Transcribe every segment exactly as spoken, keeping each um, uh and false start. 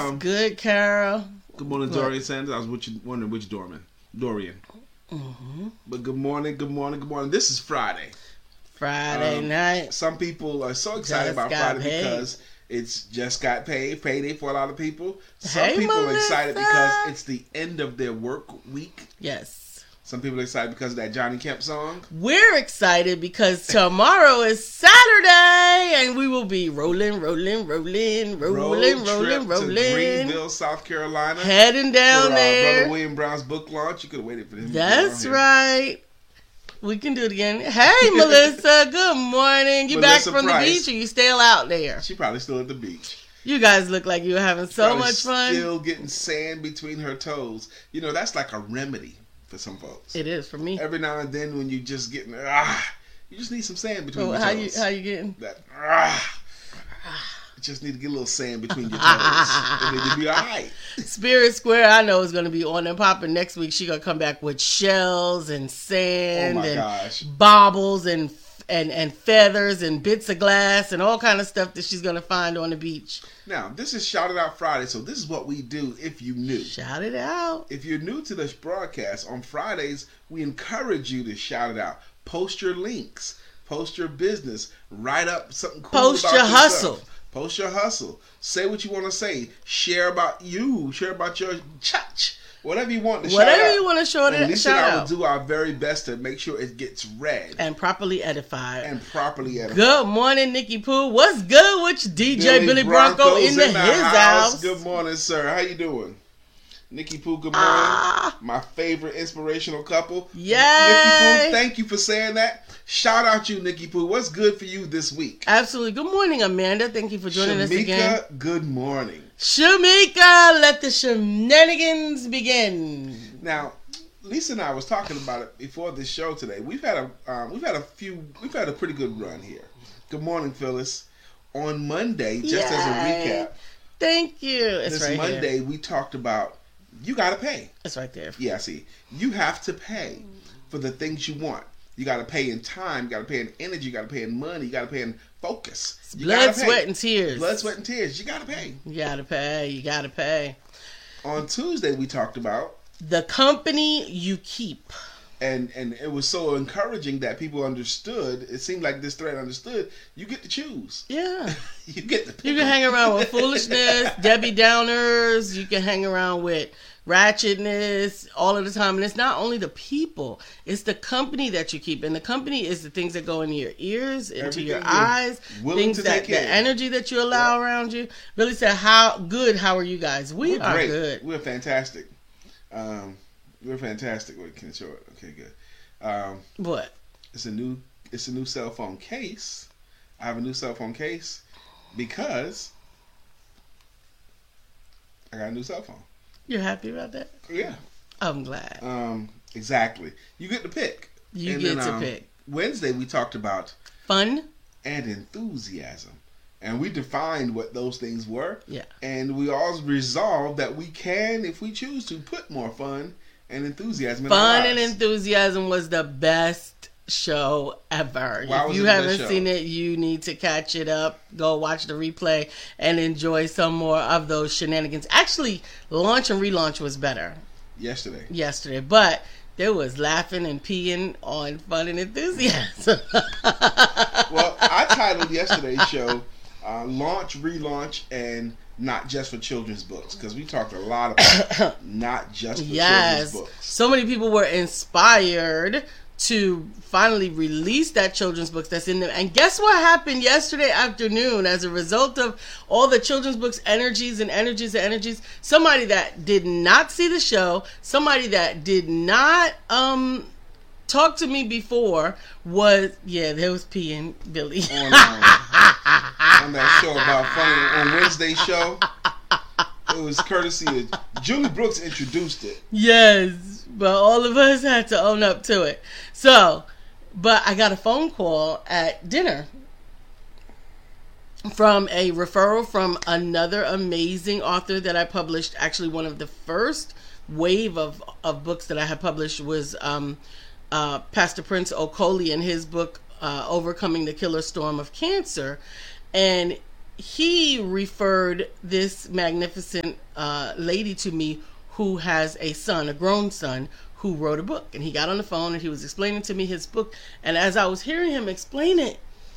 um, good, Carol? Good morning, What? Dorian Sanders. I was which, wondering which Dorman. Dorian. Mm-hmm. But good morning, good morning, good morning. This is Friday. Friday Um, night. Some people are so excited Just about got Friday paid. because it's just got paid, payday for a lot of people. Some Hey, people are Melissa. excited because it's the end of their work week. Yes. Some people are excited because of that Johnny Kemp song. We're excited because tomorrow is Saturday and we will be rolling, rolling, rolling, rolling, Road rolling, trip to rolling. Greenville, South Carolina. Heading down for, uh, there. Brother William Brown's book launch. You could have waited for him. to be That's on here. right. We can do it again. Hey, Melissa. Good morning. You Melissa back from Price. the beach or you still out there? She probably still at the beach. You guys look like you were having so Probably much fun. Still getting sand between her toes. You know, that's like a remedy for some folks. It is for me. Every now and then when you just getting, ah, you just need some sand between Oh, your how toes. you how you getting? That, ah, you just need to get a little sand between your toes. And then you'll be all right. Spirit Square, I know is going to be on and popping next week. She going to come back with shells and Oh sand my and gosh. baubles and and and feathers and bits of glass and all kind of stuff that she's going to find on the beach. Now, this is Shout It Out Friday, so this is what we do if you knew. Shout it out. If you're new to this broadcast, on Fridays, we encourage you to shout it out. Post your links. Post your business. Write up something cool Post about your yourself. hustle. Post your hustle. Say what you want to say. Share about you. Share about your church. Whatever you want to shout out. Whatever you want to show And it, Lisa and shout I will out. do our very best to make sure it gets read And properly edified. and properly edited. Good morning, Nikki Pooh. What's good with you, D J Billy, Bronco Bronco's in the, his house? Good morning, sir. How you doing? Nikki Pooh, good morning. Ah. My favorite inspirational couple. Yay. Nikki Pooh, thank you for saying that. Shout out you, Nikki Pooh. What's good for you this week? Absolutely. Good morning, Amanda. Thank you for joining us again. Shamika, good morning. Shamika, let the shenanigans begin. Now, Lisa and I was talking about it before this show today. We've had a um, we've had a few we've had a pretty good run here. Good morning, Phyllis. On Monday, just Yay. as a recap, Thank you. It's this right Monday here. we talked about you got to pay. It's right there. Yeah, see, you have to pay for the things you want. You got to pay in time. You got to pay in energy. You got to pay in money. You got to pay in focus. You Blood, gotta pay. sweat, and tears. Blood, sweat, and tears. You got to pay. You gotta pay. You gotta pay. On Tuesday, we talked about, The company you keep. and and it was so encouraging that people understood. It seemed like this thread understood. You get to choose. Yeah. You get to pick You can them. hang around with foolishness, Debbie Downers. You can hang around with ratchetness all of the time. And it's not only the people, it's the company that you keep. And the company is the things that go into your ears, into Everything your you're eyes, willing things to that take the in. energy that you allow around you. Billy said, "How good? How are you guys? We We're are great. good. We're fantastic. Um, we're fantastic. Wait, can I show it? Okay, good. Um, What? it's a new it's a new cell phone case. I have a new cell phone case because I got a new cell phone. You're happy about that? Yeah. I'm glad. Um, exactly. You get to pick. You And get then, to um, pick. Wednesday we talked about Fun? and enthusiasm. And we defined what those things were. Yeah. And we all resolved that we can, if we choose to, put more fun and enthusiasm in Fun our and lives. Enthusiasm was the best show ever. Why if was you it the haven't best show? seen it, you need to catch it up. Go watch the replay and enjoy some more of those shenanigans. Actually, launch and relaunch was better Yesterday. yesterday, but there was laughing and peeing on Fun and Enthusiasm. Well, I titled yesterday's show uh, Launch, Relaunch, and Not Just for Children's Books, because we talked a lot about not just for Yes. children's books. So many people were inspired to finally release that children's books that's in them. And guess what happened yesterday afternoon as a result of all the children's books energies and energies and energies? Somebody that did not see the show, somebody that did not um talk to me before was, yeah, there was peeing Billy. On, um, on that show about Funny, on Wednesday's show, it was courtesy of Julie Brooks introduced it. Yes, but all of us had to own up to it. So, but I got a phone call at dinner from a referral from another amazing author that I published. Actually, one of the first wave of, of books that I had published was um, uh, Pastor Prince Okoli and his book, uh, Overcoming the Killer Storm of Cancer. And he referred this magnificent uh, lady to me who has a son, a grown son, who wrote a book. And he got on the phone and he was explaining to me his book. And as I was hearing him explain it,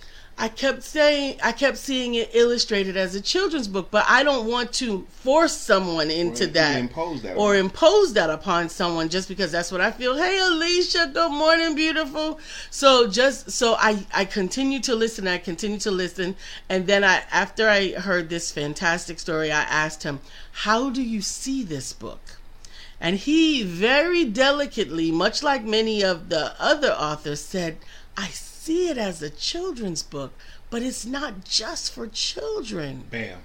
I kept saying, I kept seeing it illustrated as a children's book, but I don't want to force someone into or that, impose that or on. impose that upon someone just because that's what I feel. Hey, Alicia, good morning, beautiful. So just, so I, I continue to listen, I continue to listen. And then I, after I heard this fantastic story, I asked him, how do you see this book? And he very delicately, much like many of the other authors, said, I see it as a children's book, but it's not just for children. Bam.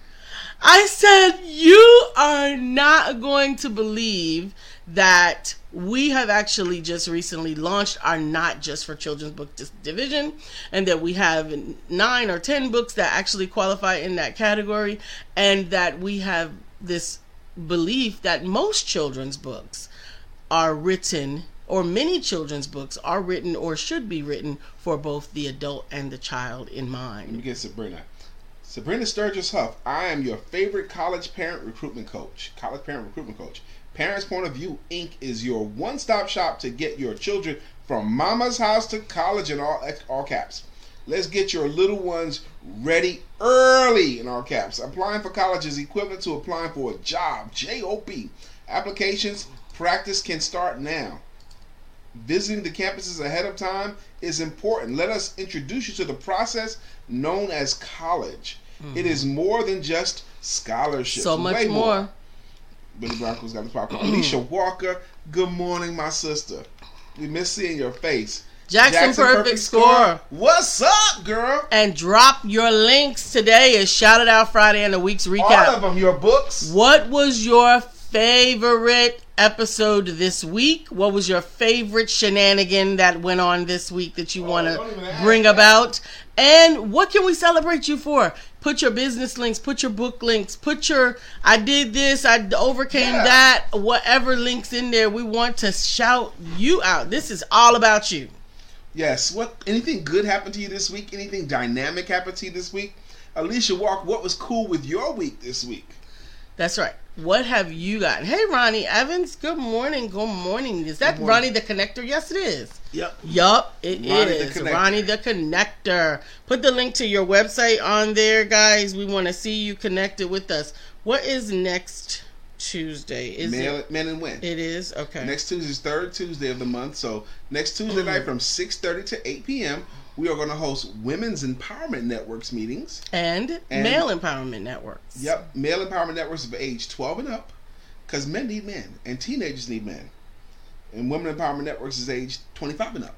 I said, you are not going to believe that we have actually just recently launched our Not Just for Children's Book division, and that we have nine or ten books that actually qualify in that category, and that we have this belief that most children's books are written, or many children's books are written or should be written for both the adult and the child in mind. Let me get Sabrina. Sabrina Sturgis Huff, I am your favorite college parent recruitment coach. College parent recruitment coach. Parents Point of View Incorporated is your one-stop shop to get your children from mama's house to college in all all caps. Let's get your little ones ready early in all caps. Applying for college is equivalent to applying for a job. J O B. Applications practice can start now. Visiting the campuses ahead of time is important. Let us introduce you to the process known as college. Mm-hmm. It is more than just scholarships. So much Way more. more. Billy Bronco's got the popcorn. Alicia Walker, good morning, my sister. We miss seeing your face. Jackson, Jackson Perfect, Perfect Score. Score. What's up, girl? And drop your links. Today is Shout It Out Friday and the week's recap. All of them, your books. What was your favorite episode this week? What was your favorite shenanigan that went on this week that you oh, want to bring about? And what can we celebrate you for? Put your business links, put your book links, put your I did this, I overcame yeah. that, whatever links in there. We want to shout you out. This is all about you. Yes. What? Anything good happened to you this week? Anything dynamic happened to you this week? Alicia Walker, what was cool with your week this week? That's right. What have you got? Hey, Ronnie Evans. Good morning. Good morning. Is that Ronnie the Connector? Yes, it is. Yep. Yup, it Ronnie is. The Ronnie the Connector. Put the link to your website on there, guys. We want to see you connected with us. What is next Tuesday? Is Mail, it? Men and Win. It is? Okay. Next Tuesday is third Tuesday of the month. So next Tuesday night from six thirty to eight p.m., we are going to host Women's Empowerment Networks meetings. And, and Male Empowerment Networks. Yep. Male Empowerment Networks of age twelve and up. Because men need men. And teenagers need men. And Women Empowerment Networks is age twenty-five and up.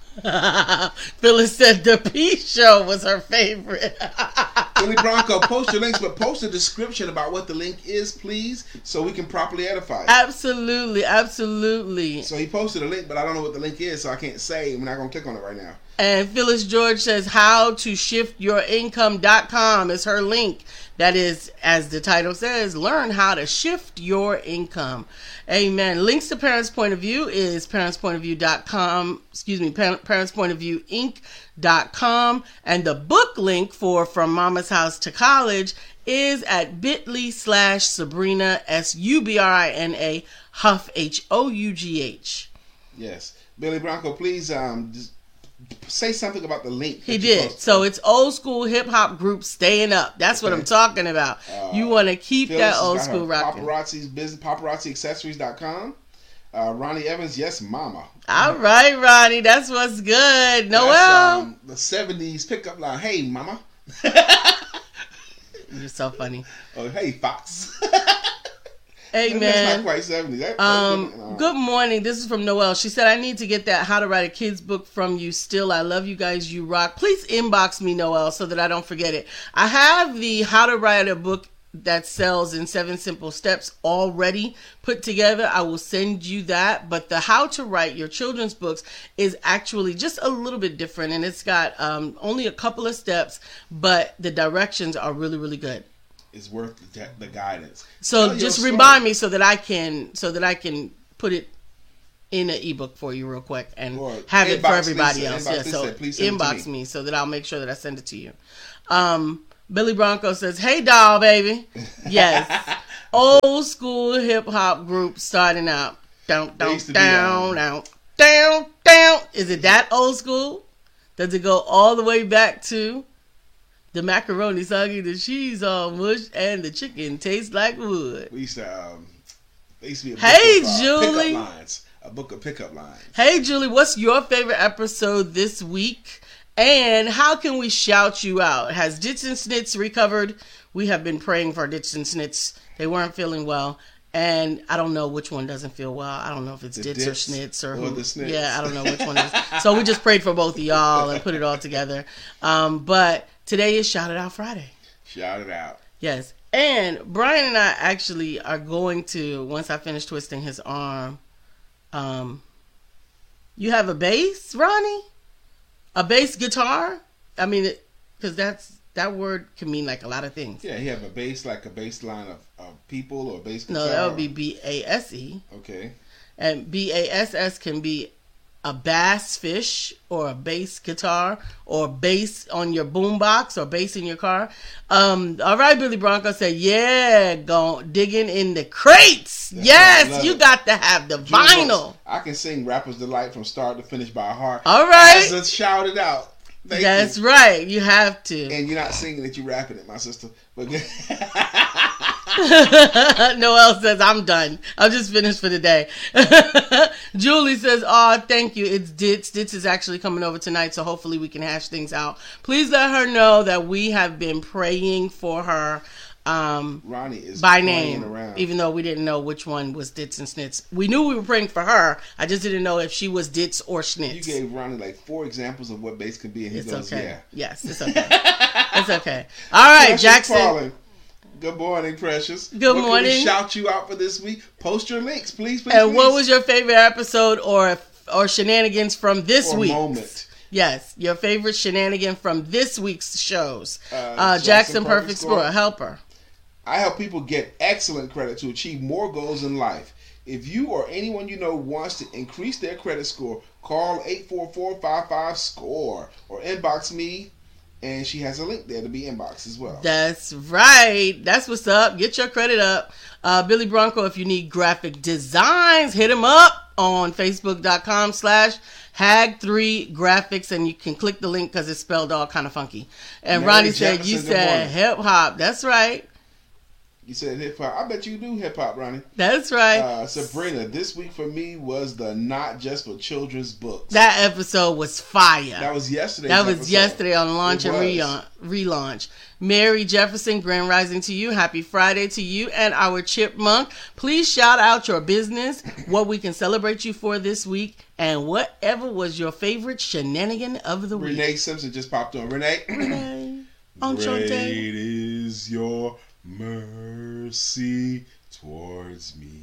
Phyllis said the P show was her favorite. Billy Bronco, post your links, but post a description about what the link is, please, so we can properly edify it. Absolutely, absolutely. So he posted a link, but I don't know what the link is, so I can't say. I'm not going to click on it right now. And Phyllis George says how to shift your income dot com is her link. That is, as the title says, learn how to shift your income. Amen. Links to Parents Point of View is parents point of view dot com. Excuse me, parents point of view inc dot com. And the book link for From Mama's House to College is at bit.ly slash Sabrina, S U B R I N A, Huff, H O U G H. Yes. Billy Bronco, please um, just say something about the link. He did. So it's old school hip hop group staying up. That's okay. What I'm talking about. Uh, you want to keep Phyllis that old school rocking. Paparazzi's business, paparazzi accessories dot com. Uh, Ronnie Evans, yes, mama. All right, Ronnie, that's what's good. Noel, that's, um, the seventies pickup line. Hey, mama. You're so funny. Oh, hey, Fox. Hey, man. That's not quite seventy. That, um, uh, good morning. This is from Noelle. She said, I need to get that How to Write a Kid's Book from you still. I love you guys. You rock. Please inbox me, Noelle, so that I don't forget it. I have the How to Write a Book that sells in seven simple steps already put together. I will send you that. But the How to Write Your Children's Books is actually just a little bit different. And it's got um, only a couple of steps, but the directions are really, really good. Is worth the, the guidance. So Tell just remind me so that I can so that I can put it in an ebook for you real quick and or have it for everybody Lisa, else. Yeah, so inbox me so that I'll make sure that I send it to you. Um, Billy Bronco says, "Hey, doll, baby." Yes. Old school hip hop group starting out. Down, down, down, down, down, down. Is it that old school? Does it go all the way back to the macaroni soggy, the cheese all mush, and the chicken tastes like wood? We used to, um, they used to be a book Hey, of, uh, Julie. pickup lines. A book of pickup lines. Hey, Julie, what's your favorite episode this week? And how can we shout you out? Has Dits and Snits recovered? We have been praying for Dits and Snits. They weren't feeling well. And I don't know which one doesn't feel well. I don't know if it's The Dits, Dits or Snits or, or who. the Snits. Yeah, I don't know which one it is. So we just prayed for both of y'all and put it all together. Um, but today is Shout It Out Friday. Shout it out. Yes. And Brian and I actually are going to, once I finish twisting his arm, um, you have a bass, Ronnie? A bass guitar? I mean, because that's that word can mean like a lot of things. Yeah, he have a bass, like a bass line of, of people or a bass guitar. No, that would be B A S E. Okay. And B A S S can be a bass fish or a bass guitar or bass on your boombox or bass in your car. Um, all right, Billy Bronco said, yeah, go digging in the crates. That's yes, right, you it. got to have the Julie vinyl. Brooks, I can sing Rapper's Delight from start to finish by heart. All right. As a shout it out. Thank That's you. right. You have to. And you're not singing it, you rapping it, my sister. But Noelle says, I'm done. I'm just finished for the day. Julie says, oh, thank you. It's Dits. Dits is actually coming over tonight, so hopefully we can hash things out. Please let her know that we have been praying for her. Um, Ronnie is by playing name, around. even though we didn't know which one was Dits and Snits. We knew we were praying for her. I just didn't know if she was Dits or Snits. You gave Ronnie like four examples of what bass could be, and he It's goes, okay. yeah. Yes, it's okay. It's okay. All right, Precious Jackson. Calling. Good morning, Precious. Good what morning. Can we shout you out for this week? Post your links, please, please, And please. what was your favorite episode or or shenanigans from this or week? moment? Yes, your favorite shenanigan from this week's shows. Uh, Uh, Jackson Jackson Perfect Perfect Score. Score, helper. I help people get excellent credit to achieve more goals in life. If you or anyone you know wants to increase their credit score, call eight four four, five five, SCORE or inbox me, and she has a link there to be inboxed as well. That's right. That's what's up. Get your credit up. Uh, Billy Bronco, if you need graphic designs, hit him up on facebook.com slash hag3 graphics, and you can click the link because it's spelled all kind of funky. And Mary Ronnie said, Jefferson, you good said morning. hip hop. That's right. You said hip hop. I bet you do hip hop, Ronnie. That's right. Uh, Sabrina, this week for me was the Not Just for Children's books. That episode was fire. That was yesterday. That was yesterday on Launch It and was. Relaunch. Relaunch. Mary Jefferson, Grand Rising to you. Happy Friday to you and our chipmunk. Please shout out your business, what we can celebrate you for this week, and whatever was your favorite shenanigan of the week. Renee Simpson just popped on. Renee. Renee. On Great Shante. is your mercy towards me.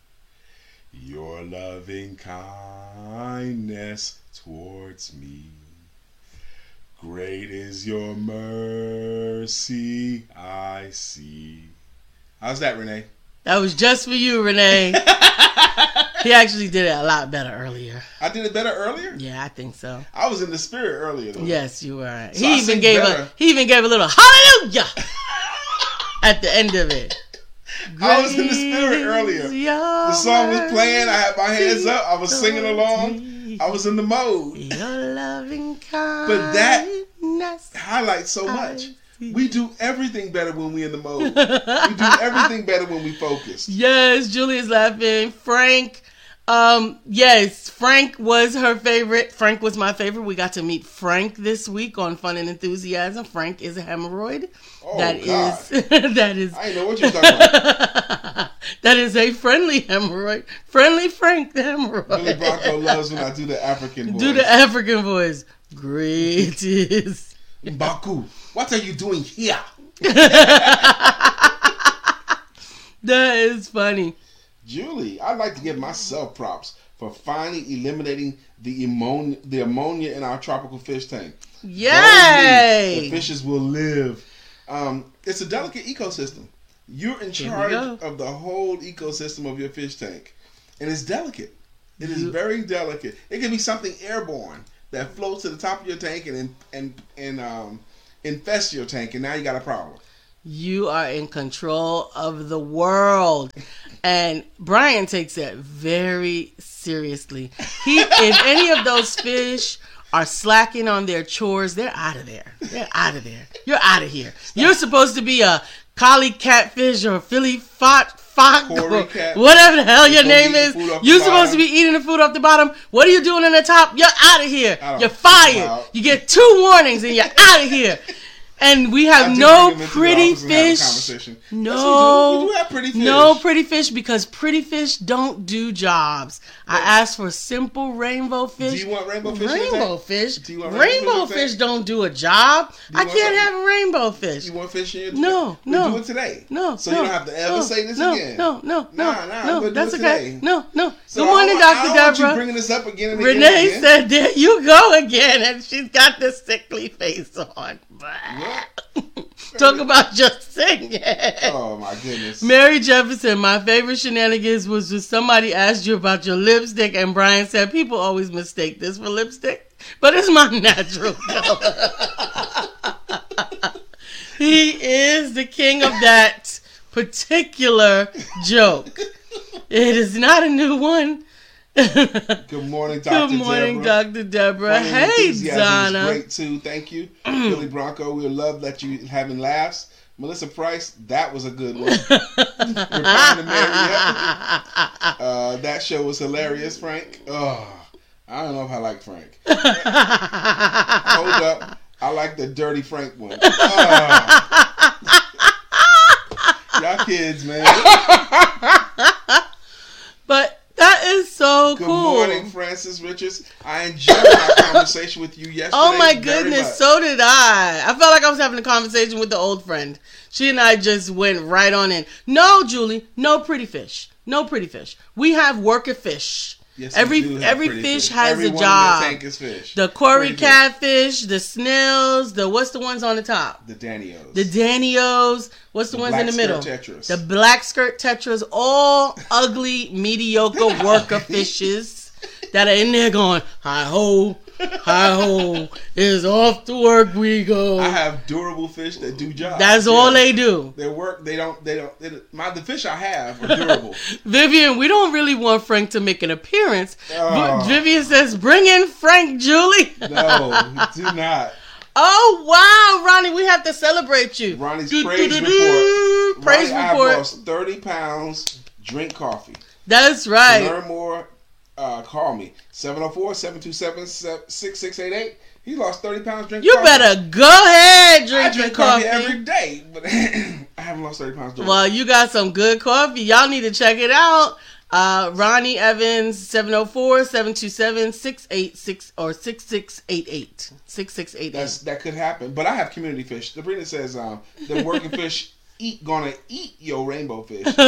Your loving kindness towards me. Great is your mercy I see. How's that, Renee? That was just for you, Renee. He actually did it a lot better earlier. I did it better earlier? Yeah, I think so. I was in the spirit earlier, though. Yes, you were. So I he even sing gave better. a he even gave a little hallelujah at the end of it. I was in the spirit earlier. The song was playing. I had my hands up. I was singing along. I was in the mode. Your loving kindness. But that highlights so much. We do everything better when we in the mode. We do everything better when we focus. Yes, Julia's laughing. Frank. Um, yes, Frank was her favorite. Frank was my favorite. We got to meet Frank this week on Fun and Enthusiasm. Frank is a hemorrhoid. Oh, that God. is that is I didn't know what you were talking about. that is a friendly hemorrhoid. Friendly Frank the hemorrhoid. Billy Bronco loves when I do the African voice. Do the African voice. Great is Baku, what are you doing here? That is funny. Julie, I'd like to give myself props for finally eliminating the ammonia, the ammonia in our tropical fish tank. Yay! The fishes will live. Um, it's a delicate ecosystem. You're in Here we charge go. of the whole ecosystem of your fish tank. And it's delicate. It is You- very delicate. It can be something airborne that floats to the top of your tank and and and um infest your tank, and now you got a problem. You are in control of the world. And Brian takes that very seriously. He, if any of those fish are slacking on their chores, they're out of there. They're out of there. You're out of here. You're supposed to be a collie catfish or a Philly fot fox or whatever the hell your name is. You're supposed to be eating the food off the bottom. What are you doing in the top? You're out of here. You're fired. You get two warnings and you're out of here. And we have no pretty fish. No, yes, we do. We do have pretty fish. No pretty fish because pretty fish don't do jobs. I asked for simple rainbow fish. Do you want rainbow fish? Rainbow fish. Do you want rainbow, rainbow fish? Fish don't do a job. Do I can't have a rainbow fish. You want fish in your No, no. We'll do it today. No, so no, you don't have to ever no, say this no, again. No, no, no, nah, nah, no. We'll That's do it okay. Today. No, no. So Good morning, Doctor Deborah. I don't want you bringing this up again and again. Renee again. said, "There you go again," and she's got the sickly face on. Talk about just singing. Oh my goodness. Mary Jefferson, my favorite shenanigans was when somebody asked you about your lipstick and Brian said, people always mistake this for lipstick, but it's my natural color. He is the king of that particular joke. It is not a new one. Good morning, Doctor Good morning, Deborah. Doctor Deborah. Hey, Donna. Great too. Thank you, Billy Bronco. We love that you having laughs. Melissa Price, that was a good one. uh, that show was hilarious, Frank. Oh, I don't know if I like Frank. Hold up, I like the Dirty Frank one. Oh. Y'all kids, man. But that is so Good cool. Good morning, Francis Richards. I enjoyed our conversation with you yesterday. Oh my goodness, so did I. I felt like I was having a conversation with the old friend. She and I just went right on in. No, Julie, no pretty fish. No pretty fish. We have worker fish. Yes, every every fish, fish has Everyone a job. In the tank is fish. The Cory catfish, the snails, the what's the ones on the top? The Danios. The Danios. What's the, the ones in the middle? Tetras. The black skirt tetras. All ugly, mediocre worker fishes that are in there going, hi ho, hi ho, is off to work we go. I have durable fish that do jobs. That's yeah. all they do. They work. They don't. They don't. They, my the fish I have are durable. Vivian, we don't really want Frank to make an appearance. Oh. But Vivian says, "Bring in Frank, Julie." No, do not. Oh wow, Ronnie, we have to celebrate you. Ronnie's do, praise do, do, report. Do, praise Ronnie, report. I've lost thirty pounds. Drink coffee. That's right. To learn more, uh, call me seven oh four, seven two seven, six six eight eight. He lost thirty pounds. Drink you coffee. You better go ahead drink, I drink coffee. coffee every day, but I haven't lost thirty pounds. Well, you got some good coffee. Y'all need to check it out. Uh, Ronnie Evans, seven oh four, seven two seven, six eight six or six six eight eight. six six eight eight. That's, that could happen. But I have community fish. Sabrina says um, the working fish eat gonna eat your rainbow fish. But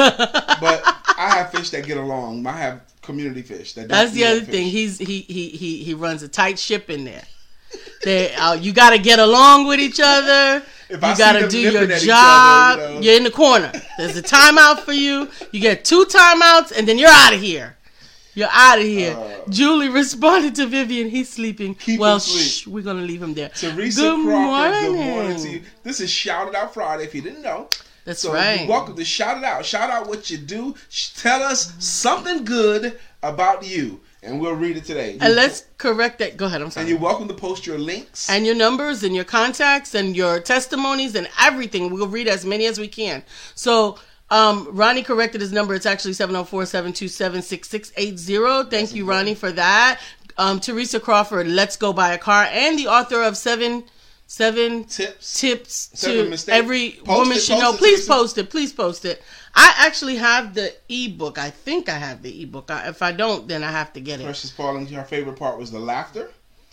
I have fish that get along. I have community fish. That don't That's the other fish. thing. He's he, he he he runs a tight ship in there. They, uh, you got to get along with each other. If you I got to do your job. Other, you know. You're in the corner. There's a timeout for you. You get two timeouts, and then you're out of here. You're out of here. Uh, Julie responded to Vivian. He's sleeping. Keep well, him sleep. shh, we're going to leave him there. Teresa good Crawford, morning. good morning to you. This is Shout It Out Friday, if you didn't know. That's so right. You're welcome to Shout It Out. Shout out what you do. Tell us something good about you. And we'll read it today. And let's correct that. Go ahead. I'm sorry. And you're welcome to post your links. And your numbers and your contacts and your testimonies and everything. We'll read as many as we can. So um, Ronnie corrected his number. It's actually seven oh four, seven two seven, six six eight zero. Thank That's you, important. Ronnie, for that. Um, Teresa Crawford, Let's Go Buy a Car. And the author of Seven... Seven tips, tips Seven to mistakes. every post woman it, should know. Please post it. Please post it. I actually have the ebook. I think I have the ebook. I, if I don't, then I have to get it. Precious Pauling, her favorite part was the laughter.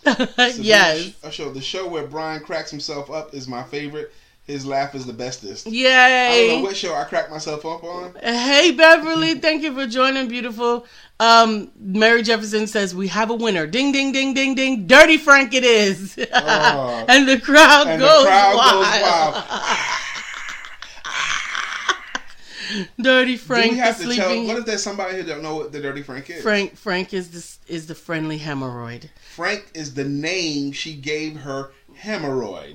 Yes. A show. The show where Brian cracks himself up is my favorite. His laugh is the bestest. Yay. I don't know what show I crack myself up on. Hey, Beverly. Thank you for joining, beautiful. Um, Mary Jefferson says, we have a winner. Ding, ding, ding, ding, ding. Dirty Frank it is. Uh, and the crowd, and goes, the crowd wild. goes wild. Dirty Frank Do we have is to sleeping. Tell, what if there's somebody who don't know what the Dirty Frank is? Frank Frank is the, is the friendly hemorrhoid. Frank is the name she gave her hemorrhoid.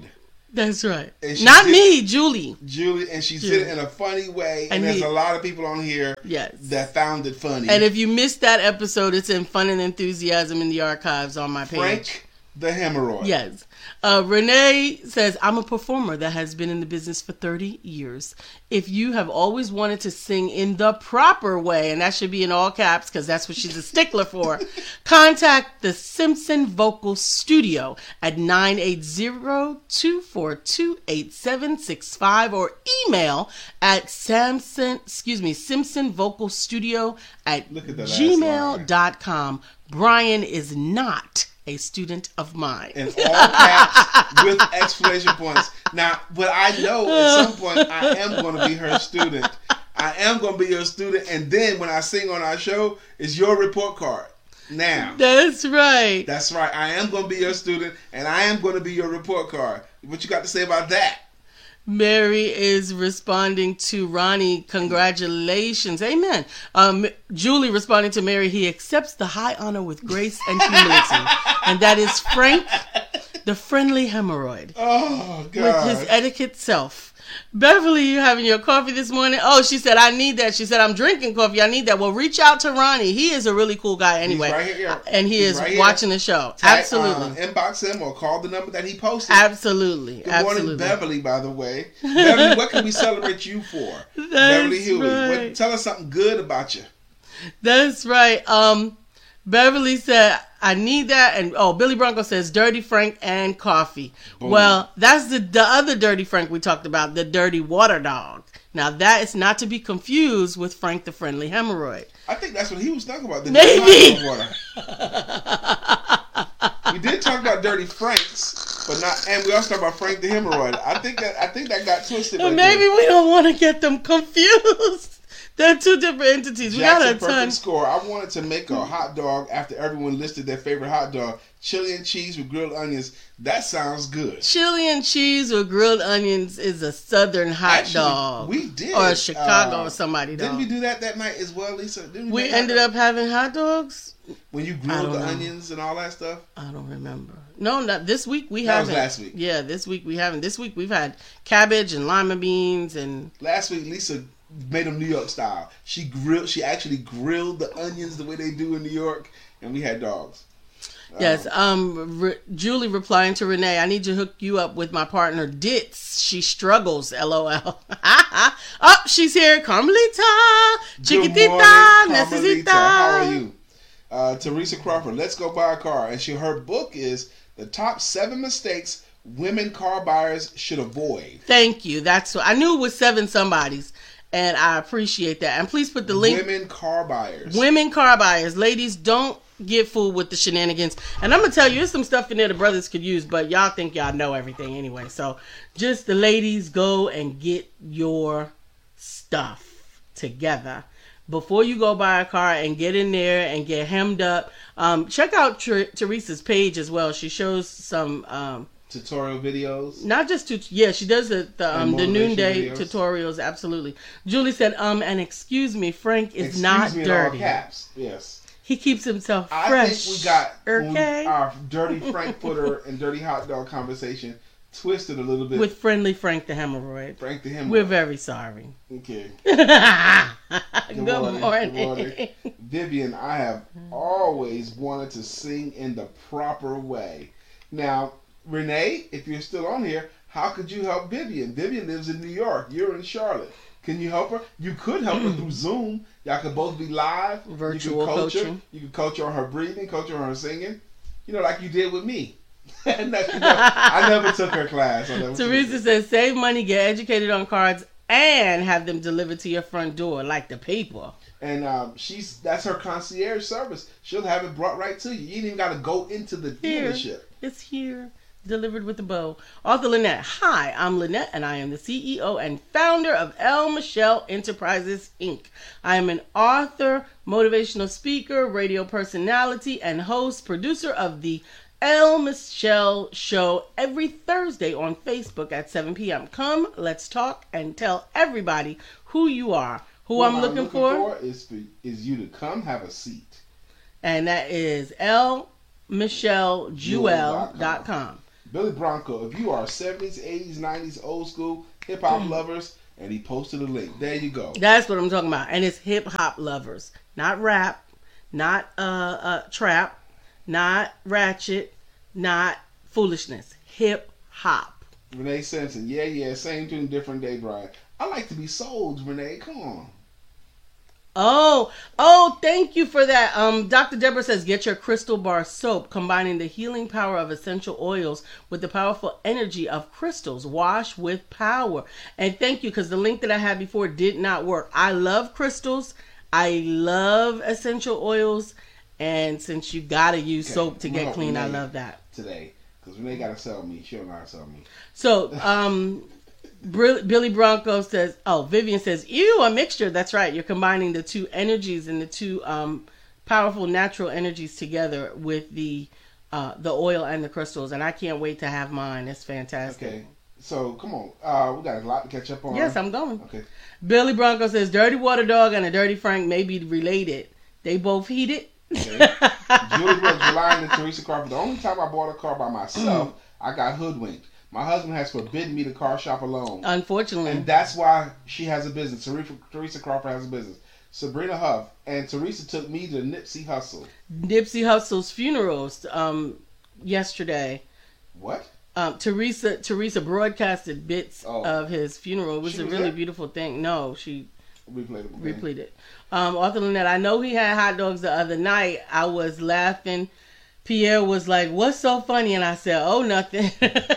That's right. And she Not did- me, Julie. Julie, and she Julie. did it in a funny way. And, And there's he- a lot of people on here Yes. that found it funny. And if you missed that episode, it's in Fun and Enthusiasm in the archives on my page. Frank the Hemorrhoid. Yes. Uh, Renee says, I'm a performer that has been in the business for thirty years. If you have always wanted to sing in the proper way, and that should be in all caps because that's what she's a stickler for, contact the Simpson Vocal Studio at nine eight zero, two four two, eight seven six five or email at Samson, excuse me, Simpson Vocal Studio at Look at the last gmail dot com. Brian is not a student of mine. In all caps with exclamation points. Now, but I know at some point I am going to be her student. I am going to be your student. And then when I sing on our show, it's your report card. Now. That's right. That's right. I am going to be your student and I am going to be your report card. What you got to say about that? Mary is responding to Ronnie, congratulations. Amen. Um, Julie responding to Mary, he accepts the high honor with grace and humility. And that is Frank, the friendly hemorrhoid. Oh, God. With his etiquette self. Beverly, you having your coffee this morning? Oh, she said, I need that. She said, I'm drinking coffee. I need that. Well, reach out to Ronnie. He is a really cool guy anyway. He's right here, yeah. And he He's is right watching here. the show. Tag, Absolutely. Uh, inbox him or call the number that he posted. Absolutely. Good Absolutely. morning, Beverly, by the way. Beverly, what can we celebrate you for? That's Beverly Huey. right. What, tell us something good about you. That's right. Um, Beverly said, I need that. And oh, Billy Bronco says, Dirty Frank and coffee. Boom. Well, that's the, the other Dirty Frank we talked about, the Dirty Water Dog. Now, that is not to be confused with Frank the Friendly Hemorrhoid. I think that's what he was talking about. The Maybe. water. We did talk about Dirty Franks, but not, and we also talked about Frank the Hemorrhoid. I think that I think that got twisted. But right maybe there. we don't want to get them confused. They're two different entities. We got Jackson a perfect ton. score. I wanted to make a hot dog after everyone listed their favorite hot dog. Chili and cheese with grilled onions. That sounds good. Chili and cheese with grilled onions is a southern hot Actually, dog. we did. Or a Chicago uh, or somebody dog. Didn't we do that that night as well, Lisa? Didn't We make hot ended dog? up having hot dogs? when you I grilled don't the know. onions and all that stuff. I don't remember. No, not this week. We That was haven't. last week. Yeah, this week we haven't. This week we've had cabbage and lima beans and Last week, Lisa made them New York style. She grilled. She actually grilled the onions the way they do in New York, and we had dogs. yes. Um, Re- Julie replying to Renee, I need to hook you up with my partner Ditz. She struggles. LOL. Oh, she's here. Carmelita, Good chiquitita, morning, necesita. Carmelita. How are you? Uh, Teresa Crawford. Let's go buy a car, and she her book is the top seven mistakes women car buyers should avoid. Thank you. That's what I knew it was seven somebodies, and I appreciate that. And please put the link. Women car buyers. Women car buyers, ladies, don't get fooled with the shenanigans. And I'm gonna tell you, there's some stuff in there the brothers could use, but y'all think y'all know everything anyway. So just the ladies, go and get your stuff together before you go buy a car and get in there and get hemmed up. Um, check out Ter- Teresa's page as well. She shows some. Um, Tutorial videos. Not just to, yeah, she does the the, um, And the motivation noonday videos. tutorials, absolutely. Julie said, um, and excuse me, Frank is Excuse not me in all dirty. caps. Yes. He keeps himself I fresh. think we got when we- okay, our dirty Frankfurter and dirty hot dog conversation twisted a little bit. with friendly Frank the hemorrhoid. Frank the Hemorrhoid. We're very sorry. Okay. Good, morning, morning. good morning. Vivian, I have always wanted to sing in the proper way. Now, Renee, if you're still on here, how could you help Vivian? Vivian lives in New York. You're in Charlotte. Can you help her? You could help her through Zoom. Y'all could both be live. Virtual you could coach coaching. Her. You could coach her on her breathing, coach her on her singing. You know, like you did with me. And that's- you know, I never took her class. I never took Teresa her. says, save money, get educated on cards, and have them delivered to your front door like the paper. And um, she's that's her concierge service. She'll have it brought right to you. You ain't even got to go into the Here. dealership. It's here, delivered with a bow. Author Lynette. Hi, I'm Lynette, and I am the C E O and founder of L. Michelle Enterprises, Incorporated. I am an author, motivational speaker, radio personality, and host, producer of the L. Michelle Show every Thursday on Facebook at seven p.m. Come, let's talk, and tell everybody who you are, who What I'm looking, for. is for is you to come have a seat. And that is L Michelle Jewel dot com. Billy Bronco, if you are seventies, eighties, nineties, old school hip hop lovers, and he posted a link. There you go. That's what I'm talking about. And it's hip hop lovers, not rap, not uh, uh trap, not ratchet, not foolishness. Hip hop. Renee Simpson, yeah, yeah, same tune, different day, Brian. I like to be sold, Renee. Come on. Oh, oh, thank you for that. Um, Doctor Deborah says, get your Crystal Bar soap, combining the healing power of essential oils with the powerful energy of crystals. Wash with power. And thank you, because the link that I had before did not work. I love crystals. I love essential oils. And since you got to use okay. soap to get well, clean, Renee, I love that. Today, because Renee got to sell me. She don't know how to sell me. So, um... Billy Bronco says, oh, Vivian says, ew, a mixture. That's right. You're combining the two energies and the two um, powerful natural energies together with the uh, the oil and the crystals. And I can't wait to have mine. It's fantastic. Okay. So, come on. Uh, we got a lot to catch up on. Yes, I'm going. Okay. Billy Bronco says, Dirty Water Dog and a Dirty Frank may be related. They both heated. Okay. Julie Brooks relying on Teresa Crawford. The only time I bought a car by myself, I got hoodwinked. My husband has forbidden me to car shop alone. Unfortunately. And that's why she has a business. Teresa, Teresa Crawford has a business. Sabrina Huff. And Teresa took me to Nipsey Hussle. Nipsey Hussle's funerals um, yesterday. What? Um, Teresa Teresa broadcasted bits oh. of his funeral. It was she a was really there? beautiful thing. No, she replayed it. Replayed it. Um, Arthur Lynette, I know he had hot dogs the other night. I was laughing. Pierre was like, what's so funny? And I said, oh, nothing.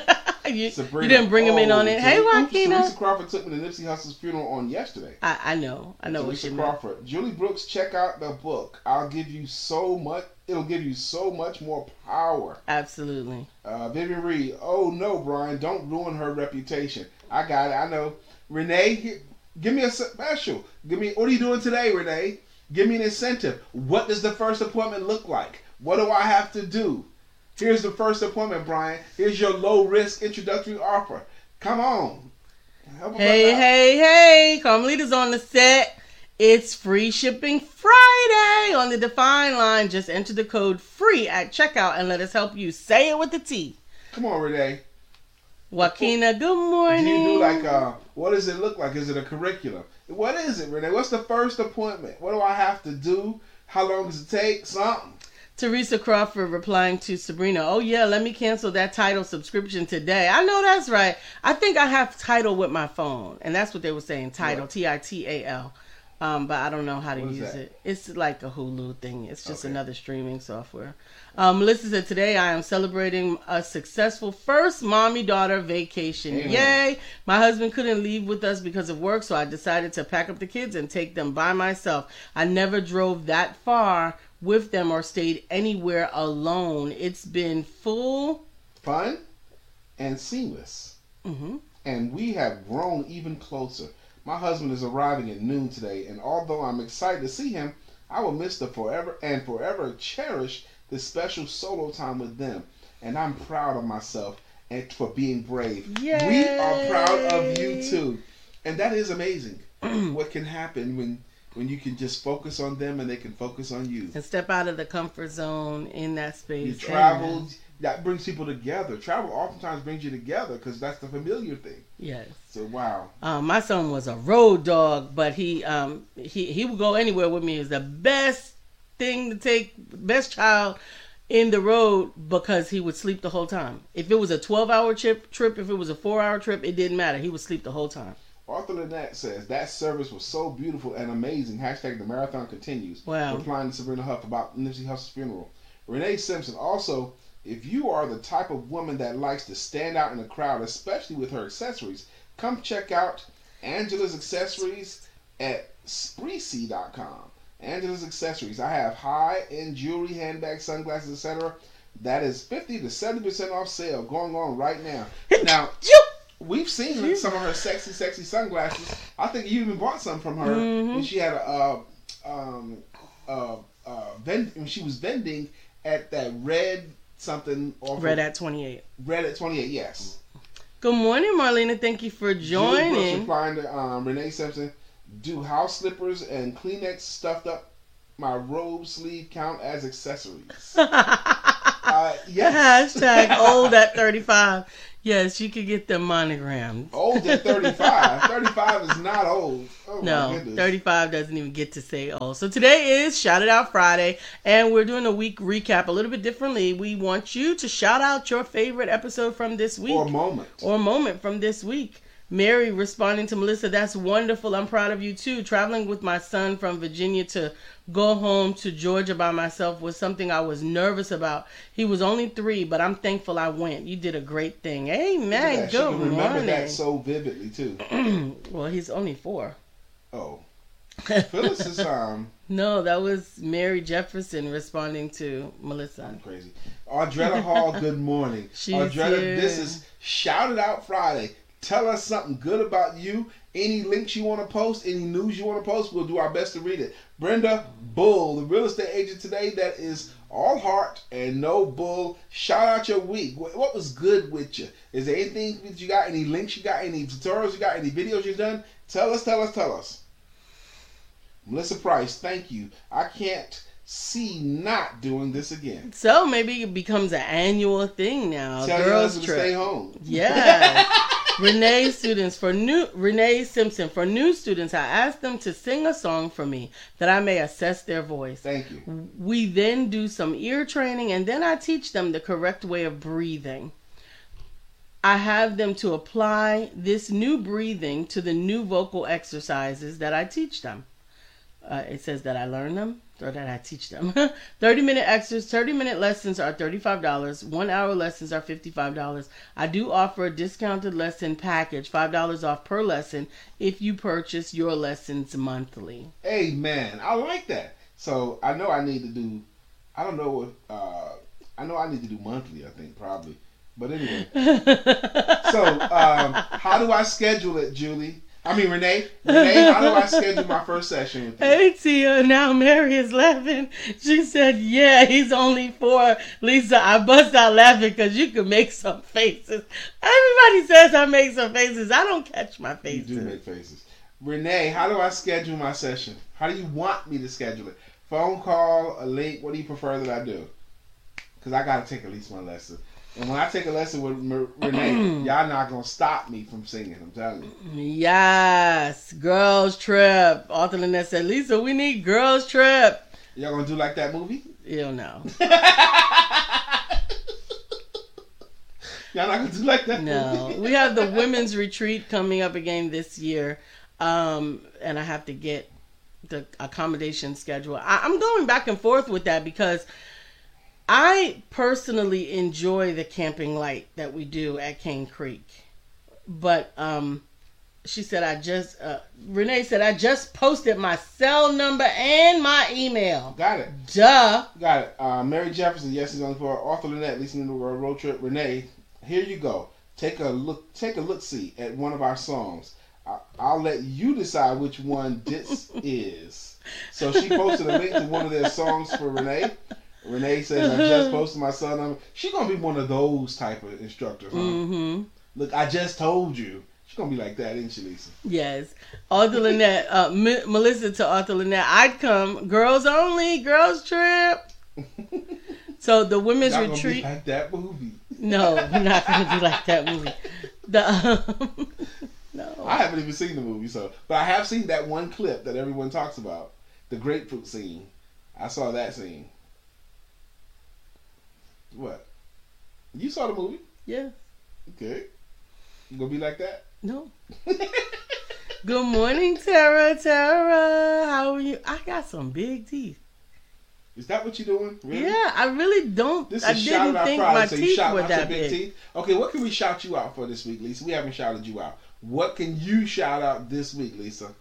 You, you didn't bring him oh, in on it. Hey, Joaquina. Teresa Crawford took me to Nipsey Hussle's funeral on yesterday. I, I know. I know Teresa what you Crawford. meant. Julie Brooks, check out the book. I'll give you so much. It'll give you so much more power. Absolutely. Uh, Vivian Reed. Oh, no, Brian. Don't ruin her reputation. I got it. I know. Renee, here, give me a special. Give me. What are you doing today, Renee? Give me an incentive. What does the first appointment look like? What do I have to do? Here's the first appointment, Brian. Here's your low-risk introductory offer. Come on. Help hey, hey, hey. Carmelita's on the set. It's free shipping Friday on the Define line. Just enter the code FREE at checkout and let us help you say it with the T. Come on, Renee. Joaquina, good morning. Do you do like, uh, what does it look like? Is it a curriculum? What is it, Renee? What's the first appointment? What do I have to do? How long does it take? Something. Teresa Crawford replying to Sabrina, oh yeah, let me cancel that Tidal subscription today. I know that's right. I think I have Tidal with my phone. And that's what they were saying, Tidal, T I T A L. Um, but I don't know how to what use that? it. It's like a Hulu thing. It's just okay. another streaming software. Um, Melissa said, today I am celebrating a successful first mommy-daughter vacation. Amen. Yay! My husband couldn't leave with us because of work, so I decided to pack up the kids and take them by myself. I never drove that far with them or stayed anywhere alone. It's been full fun and seamless. Mm-hmm. And we have grown even closer. My husband is arriving at noon today, and although I'm excited to see him, I will miss the forever and forever cherish this special solo time with them. And I'm proud of myself and for being brave. Yay. We are proud of you too. And that is amazing. What can happen when when you can just focus on them and they can focus on you. And step out of the comfort zone in that space. You traveled. That brings people together. Travel oftentimes brings you together because that's the familiar thing. Yes. So, wow. Um, my son was a road dog, but he um he, he would go anywhere with me. Is the best thing to take, best child in the road because he would sleep the whole time. If it was a twelve-hour trip, trip, if it was a four-hour trip, it didn't matter. He would sleep the whole time. Arthur Lynette says, that service was so beautiful and amazing. Hashtag the marathon continues. Wow. Replying to Sabrina Huff about Nipsey Hussle's funeral. Renee Simpson, also, if you are the type of woman that likes to stand out in a crowd, especially with her accessories, come check out Angela's Accessories at Spreezy dot com. Angela's Accessories. I have high-end jewelry, handbags, sunglasses, et cetera. That is fifty to seventy percent off sale going on right now. Now, we've seen some of her sexy, sexy sunglasses. I think you even bought some from her mm-hmm. when she had a uh, um, uh, uh, vend- when she was vending at that red something. Off red of, at twenty-eight. Red at twenty-eight. Yes. Good morning, Marlena. Thank you for joining. Julie Brooks replying to um, Renee Simpson. Do house slippers and Kleenex stuffed up my robe sleeve count as accessories? uh, Uh, yes. Hashtag old at thirty-five. Yes, you could get them monogrammed. Old at thirty-five. thirty-five is not old. Oh, no, my goodness. thirty-five doesn't even get to say old. So today is Shout It Out Friday, and we're doing a week recap a little bit differently. We want you to shout out your favorite episode from this week. Or moment. Or moment from this week. Mary responding to Melissa, that's wonderful. I'm proud of you too. Traveling with my son from Virginia to go home to Georgia by myself was something I was nervous about. He was only three, but I'm thankful I went. You did a great thing. Amen. Yeah, Good she can remember morning. that so vividly too. Well, he's only four. Oh. Phyllis is um No, that was Mary Jefferson responding to Melissa. I'm crazy. Audretta Hall, good morning. She's Audretta, here. this is Shout It Out Friday. Tell us something good about you. Any links you want to post, any news you want to post, we'll do our best to read it. Brenda Bull, the real estate agent today that is all heart and no bull. Shout out your week. What, what was good with you? Is there anything that you got? Any links you got? Any tutorials you got? Any videos you've done? Tell us, tell us, tell us. Melissa Price, thank you. I can't see not doing this again. So maybe it becomes an annual thing now. Tell your Girls husband trip. to stay home. Yeah. Renee students for new Renee Simpson for new students, I asked them to sing a song for me that I may assess their voice. Thank you. We then do some ear training and then I teach them the correct way of breathing. I have them to apply this new breathing to the new vocal exercises that I teach them. Uh, it says that I learn them or that I teach them. thirty minute exercises, thirty minute lessons are thirty-five dollars. One hour lessons are fifty-five dollars. I do offer a discounted lesson package, five dollars off per lesson if you purchase your lessons monthly. Amen. I like that. So I know I need to do, I don't know if, uh, I know I need to do monthly, I think, probably. But anyway. So um, how do I schedule it, Julie? I mean, Renee, Renee, how do I schedule my first session with you? Hey, Tia, now Mary is laughing. She said, yeah, he's only four. Lisa, I bust out laughing because you can make some faces. Everybody says I make some faces. I don't catch my faces. You do make faces. Renee, how do I schedule my session? How do you want me to schedule it? Phone call, a link? What do you prefer that I do? Because I got to take at least one lesson. And when I take a lesson with Renee, y'all not going to stop me from singing, I'm telling you. Yes. Girls Trip. Arthur Lynette said, Lisa, we need Girls Trip. Y'all going to do like that movie? You don't know. Y'all not going to do like that No. movie? We have the women's retreat coming up again this year. Um, and I have to get the accommodation schedule. I, I'm going back and forth with that because I personally enjoy the camping light that we do at Cane Creek. But um, she said I just, uh, Renee said I just posted my cell number and my email. Got it. Duh. Got it. Uh, Mary Jefferson, yes, he's on for Arthur Lynette, listening to our road trip. Renee, here you go. Take a look. Take a look. See at one of our songs. I, I'll let you decide which one this is. So she posted a link to one of their songs for Renee. Renee says, I just posted my son number. She's going to be one of those type of instructors, huh? Mm-hmm. Look, I just told you. She's going to be like that, isn't she, Lisa? Yes. Arthur Lynette, uh, M- Melissa to Arthur Lynette, I'd come. Girls only, girls trip. So the women's Y'all gonna retreat. be like that movie. No, we're not going to be like that movie. The, um, no. I haven't even seen the movie, so. But I have seen that one clip that everyone talks about. The grapefruit scene. I saw that scene. What? You saw the movie? Yeah. Okay. You gonna be like that? No. Good morning, Tara. Tara, how are you? I got some big teeth. Is that what you're doing? Really? Yeah, I really don't. This I is didn't Shout Out think Friday, my so you teeth shout were out your that big big. teeth. Okay, what can we shout you out for this week, Lisa? We haven't shouted you out. What can you shout out this week, Lisa?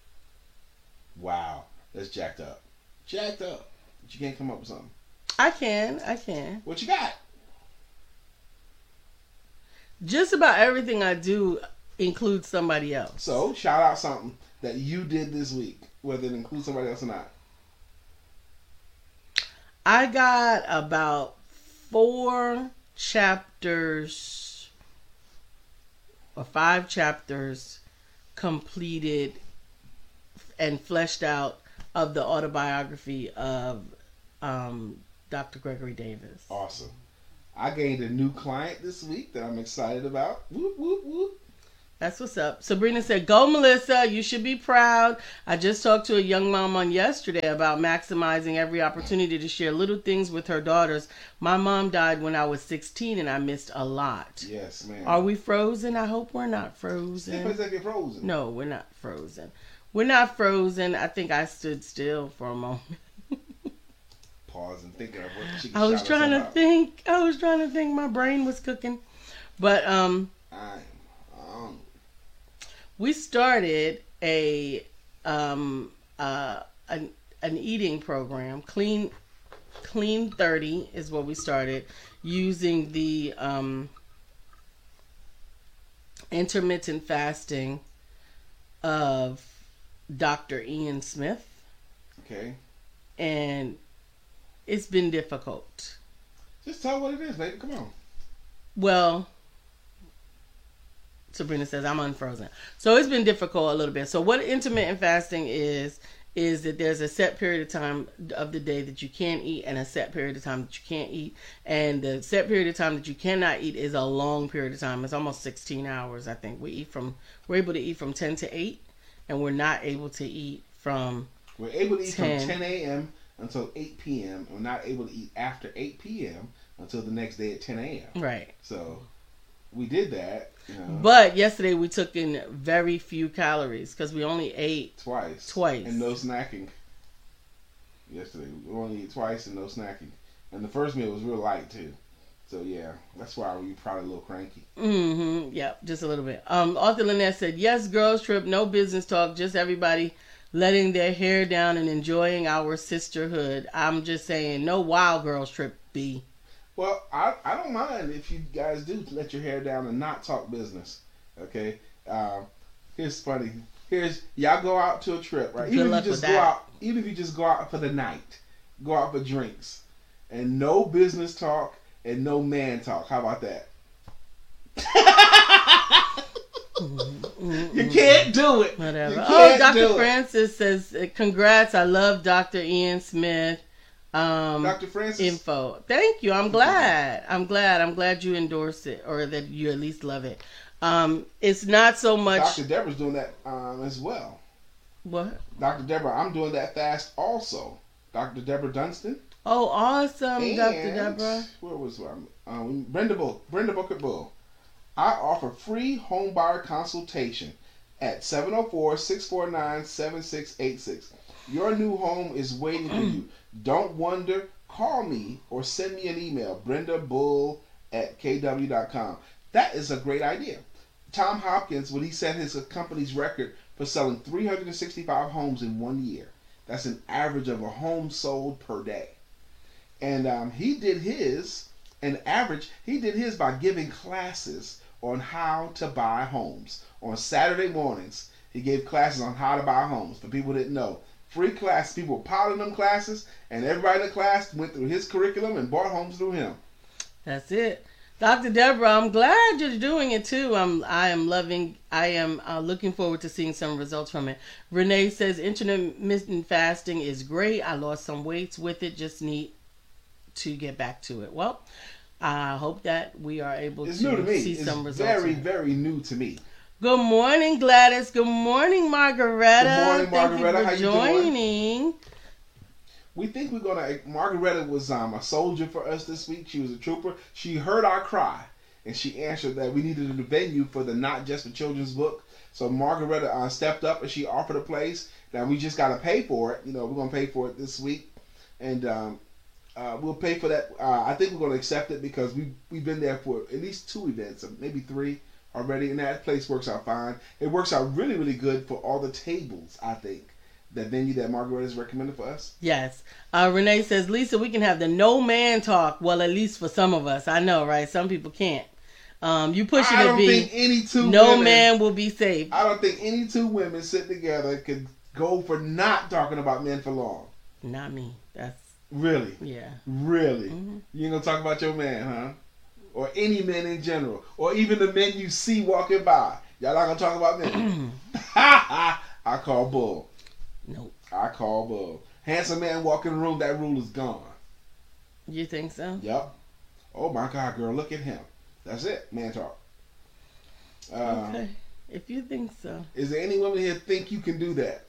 Wow, that's jacked up. Jacked up. But you can't come up with something. I can. I can. What you got? Just about everything I do includes somebody else. So, shout out something that you did this week, whether it includes somebody else or not. I got about four chapters or five chapters completed and fleshed out of the autobiography of um, Doctor Gregory Davis. Awesome. I gained a new client this week that I'm excited about. Whoop, whoop, whoop. That's what's up. Sabrina said, go Melissa, you should be proud. I just talked to a young mom on yesterday about maximizing every opportunity to share little things with her daughters. My mom died when I was sixteen and I missed a lot. Yes, ma'am. Are we frozen? I hope we're not frozen. It's like you're frozen. No, we're not frozen. We're not frozen. I think I stood still for a moment. Pause and think of what she can I was shout trying us to out. think. I was trying to think. My brain was cooking. But um, I'm um, we started a um uh an an eating program. Clean Clean thirty is what we started, using the um intermittent fasting of Doctor Ian Smith, okay. and it's been difficult. Just tell what it is, baby. Come on. Well, Sabrina says I'm unfrozen. So it's been difficult a little bit. So what intermittent fasting is, is that there's a set period of time of the day that you can eat and a set period of time that you can't eat. And the set period of time that you cannot eat is a long period of time. It's almost sixteen hours, I think. We eat from, we're able to eat from ten to eight, and we're not able to eat from We're able to eat ten. from ten a.m. until eight p.m. and we're not able to eat after eight p.m. until the next day at ten a.m. Right. So we did that, you know, But yesterday we took in very few calories because we only ate twice. Twice. And no snacking. Yesterday. We only ate twice and no snacking. And the first meal was real light, too. So, yeah, that's why we were probably a little cranky. Mm-hmm. Yep, just a little bit. Um, Arthur Lynette said, yes, girls trip, no business talk, just everybody letting their hair down and enjoying our sisterhood. I'm just saying, no wild girls trip, B. Well, I, I don't mind if you guys do let your hair down and not talk business. Okay? Um, here's funny. Here's, y'all go out to a trip, right? Good Even luck if you just with go that. out, even if you just go out for the night, go out for drinks, and no business talk and no man talk. How about that? You can't do it. Whatever. You Oh, can't Doctor do it. Francis says, congrats, I love Doctor Ian Smith. Um, Doctor Francis. info. Thank you. I'm glad. I'm glad. I'm glad you endorse it, or that you at least love it. Um, it's not so much. Doctor Deborah's doing that um, as well. What? Doctor Deborah, I'm doing that fast also. Doctor Deborah Dunstan. Oh, awesome, And Doctor Deborah. Where was I? Um, Brenda Bull, Brenda Booker Bull. I offer free home buyer consultation at seven oh four, six four nine, seven six eight six. Your new home is waiting for you. Don't wonder. Call me or send me an email, Brenda Bull at k w dot com. That is a great idea. Tom Hopkins, when he set his company's record for selling three hundred sixty-five homes in one year, that's an average of a home sold per day. And um, he did his, an average, he did his by giving classes on how to buy homes. On Saturday mornings, he gave classes on how to buy homes. For people who didn't know, free class, people were piling them classes, and everybody in the class went through his curriculum and bought homes through him. That's it. Doctor Deborah, I'm glad you're doing it too. I'm, I am loving, I am uh, looking forward to seeing some results from it. Renee says, intermittent fasting is great. I lost some weights with it. Just need to get back to it. Well, I hope that we are able It's to new to me. see It's some results. very, from it. very new to me. Good morning, Gladys. Good morning, Margaretta. Good morning, Margaretta. Thank you for How you doing? joining. We think we're gonna. Margaretta was um, a soldier for us this week. She was a trooper. She heard our cry, and she answered that we needed a venue for the Not Just for Children's book. So Margaretta uh, stepped up and she offered a place. Now we just gotta pay for it. You know, we're gonna pay for it this week, and um, uh, we'll pay for that. Uh, I think we're gonna accept it because we we've been there for at least two events, maybe three already, and that place works out fine. It works out really, really good for all the tables. I think. That venue that Margaret has recommended for us? Yes. Uh, Renee says, Lisa, we can have the no man talk. Well, at least for some of us. I know, right? Some people can't. Um, you push it I to don't be, think any two no women, man will be safe. I don't think any two women sitting together could go for not talking about men for long. Not me. That's, Really? yeah. Really? Mhm. You ain't gonna talk about your man, huh? Or any men in general. Or even the men you see walking by. Y'all not gonna talk about men. I call bull. Nope. I call bull. Handsome man walk in the room, that rule is gone. You think so? Yep. Oh my God, girl, look at him. That's it, man talk. Uh, okay, if you think so. Is there any woman here think you can do that?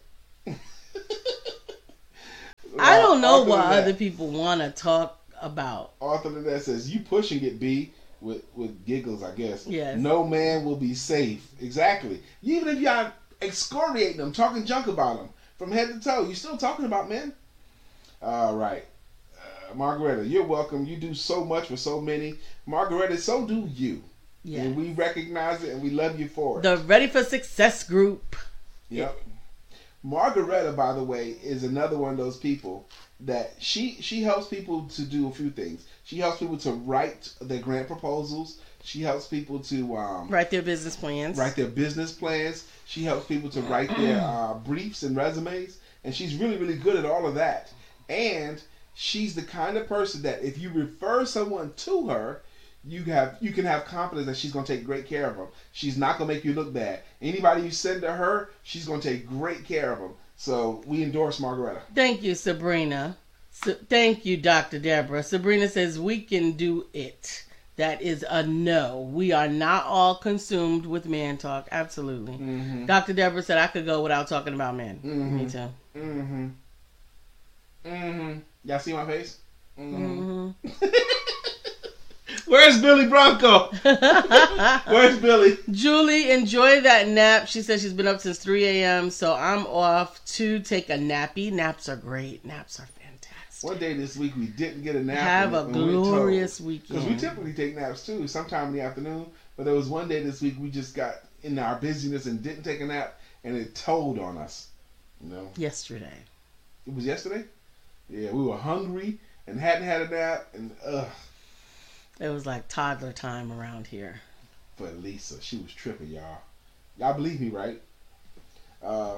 I don't know Arthur what Lynette. other people want to talk about. Arthur Lynette says, you pushing it, B, with, with giggles, I guess. Yes. No man will be safe. Exactly. Even if y'all excoriating them, talking junk about them, from head to toe, you still talking about men? All right. Uh, Margaretta, you're welcome. You do so much for so many. Margaretta, so do you. Yeah. And we recognize it and we love you for it. The Ready for Success group. Yep. Margaretta, by the way, is another one of those people that she she helps people to do a few things. She helps people to write their grant proposals. She helps people to um, Write their business plans. write their business plans. She helps people to write their uh, briefs and resumes. And she's really, really good at all of that. And she's the kind of person that if you refer someone to her, you have you can have confidence that she's going to take great care of them. She's not going to make you look bad. Anybody you send to her, she's going to take great care of them. So we endorse Margaretta. Thank you, Sabrina. So, thank you, Doctor Deborah. Sabrina says we can do it. That is a no. We are not all consumed with man talk. Absolutely. Mm-hmm. Doctor Deborah said I could go without talking about men. Mm-hmm. Me too. Mm-hmm. Mm-hmm. Y'all see my face? Mm-hmm. Mm-hmm. Where's Billy Bronco? Where's Billy? Julie, enjoy that nap. She says she's been up since three a.m. So I'm off to take a nappy. Naps are great. Naps are fantastic. One day this week we didn't get a nap. Have a and we were glorious told. weekend. Because we typically take naps too, sometime in the afternoon. But there was one day this week we just got in our busyness and didn't take a nap, and it told on us. You know. Yesterday. It was yesterday. Yeah, we were hungry and hadn't had a nap, and ugh. It was like toddler time around here. For Lisa, she was tripping, y'all. Y'all believe me, right? Uh,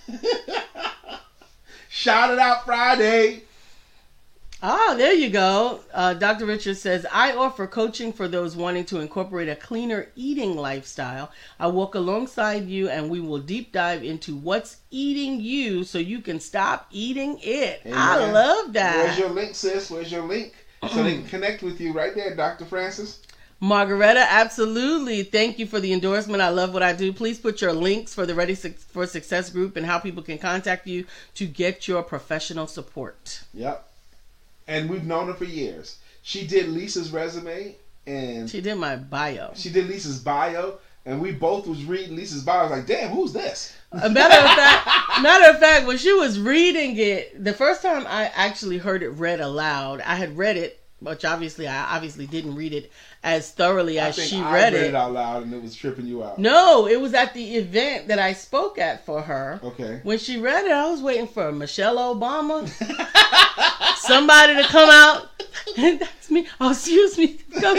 Shout it out Friday. Ah, there you go. Uh, Doctor Richards says, I offer coaching for those wanting to incorporate a cleaner eating lifestyle. I walk alongside you and we will deep dive into what's eating you so you can stop eating it. Amen. I love that. Where's your link, sis? Where's your link? So they can connect with you right there, Doctor Francis. Margaretta, absolutely. Thank you for the endorsement. I love what I do. Please put your links for the Ready for Success group and how people can contact you to get your professional support. Yep. And we've known her for years. She did Lisa's resume and She did my bio. she did Lisa's bio, and we both was reading Lisa's bio. I was like, damn, who's this? A matter of fact, matter of fact, when she was reading it, the first time I actually heard it read aloud, I had read it, which obviously I obviously didn't read it as thoroughly I as think she I read, read it. it out loud, and it was tripping you out. No, it was at the event that I spoke at for her. Okay. When she read it, I was waiting for Michelle Obama, somebody to come out. That's me. Oh, excuse me.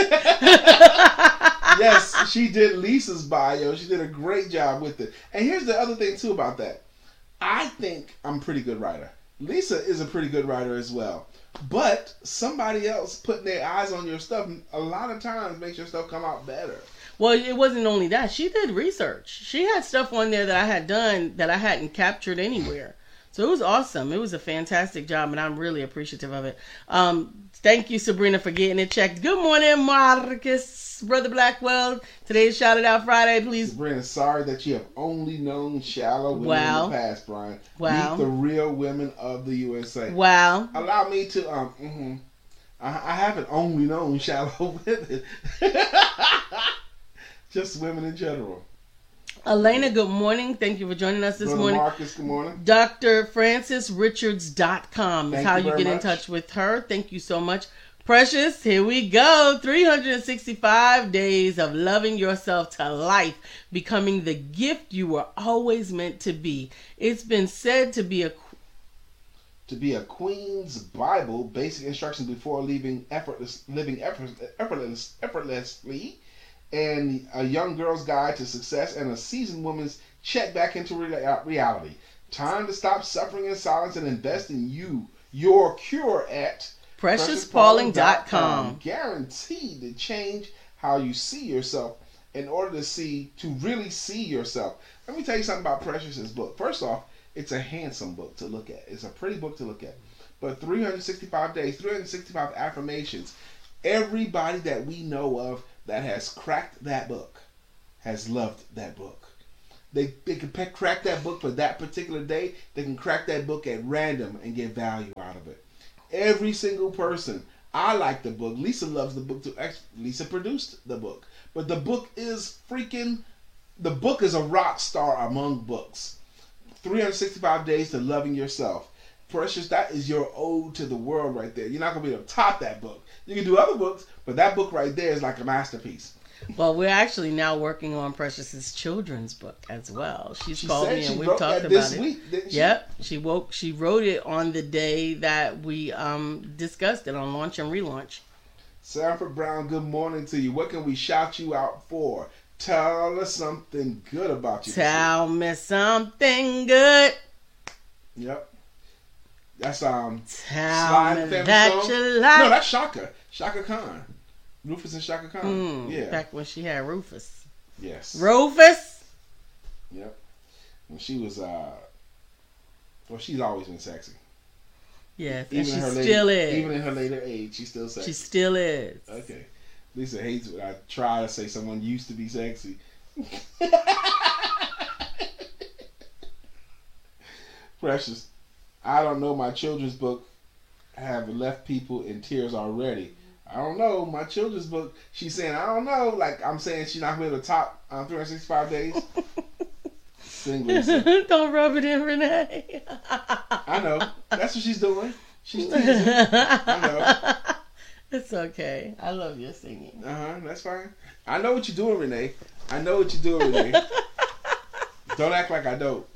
Yes, she did Lisa's bio. She did a great job with it. And here's the other thing, too, about that. I think I'm a pretty good writer. Lisa is a pretty good writer as well. But somebody else putting their eyes on your stuff a lot of times makes your stuff come out better. Well, it wasn't only that. She did research. She had stuff on there that I had done that I hadn't captured anywhere. So it was awesome. It was a fantastic job, and I'm really appreciative of it. Um, thank you, Sabrina, for getting it checked. Good morning, Marcus, Brother Blackwell. Today's Shout It Out Friday, please. Sabrina, sorry that you have only known shallow women Wow. in the past, Brian. Wow. Meet the real women of the U S A. Wow. Allow me to, um, mm-hmm. I, I haven't only known shallow women. Just women in general. Elena, good morning. Thank you for joining us this Brother morning. Marcus, good morning. Dr Francis Richards dot com is Thank how you you very get in much. touch with her. Thank you so much. Precious, here we go. three hundred sixty-five days of loving yourself to life, becoming the gift you were always meant to be. It's been said to be a To be a Queen's Bible, basic instructions before leaving effortless, living effort, effortless, effortlessly, and a young girl's guide to success, and a seasoned woman's check back into rea- reality. Time to stop suffering in silence and invest in you. Your cure at precious pauling dot com. Guaranteed to change how you see yourself in order to see, to really see yourself. Let me tell you something about Precious's book. First off, it's a handsome book to look at. It's a pretty book to look at. But three hundred sixty-five days, three hundred sixty-five affirmations. Everybody that we know of that has cracked that book has loved that book. They they can pe- crack that book for that particular day. They can crack that book at random and get value out of it. Every single person. I like the book. Lisa loves the book too. Lisa produced the book. But the book is freaking... The book is a rock star among books. three hundred sixty-five Days to Loving Yourself. Precious, that is your ode to the world right there. You're not going to be able to top that book. You can do other books, but that book right there is like a masterpiece. Well, we're actually now working on Precious's children's book as well. She's she called me and we've talked about this it. Week, didn't she? Yep, she woke. She wrote it on the day that we um, discussed it on Launch and Relaunch. Sanford Brown, good morning to you. What can we shout you out for? Tell us something good about you. Tell me something good. Yep. That's um. Tell Sly me and the Family that Stone. you like. No, that's Shaka. Shaka Khan. Rufus and Shaka Khan. Mm, yeah. Back when she had Rufus. Yes. Rufus. Yep. When she was uh. Well, she's always been sexy. Yes, Even and she in her still later, is. Even in her later age, she's still sexy. She still is. Okay. Lisa hates when I try to say someone used to be sexy. Precious, I don't know. My children's book have left people in tears already. I don't know. My children's book, she's saying, I don't know. Like I'm saying, she's not going to be able to top um, three hundred sixty-five days. Sing, Lisa. Don't rub it in, Renee. I know. That's what she's doing. She's teasing. I know. It's okay. I love your singing. Uh huh. That's fine. I know what you're doing, Renee. I know what you're doing, Renee. Don't act like I don't.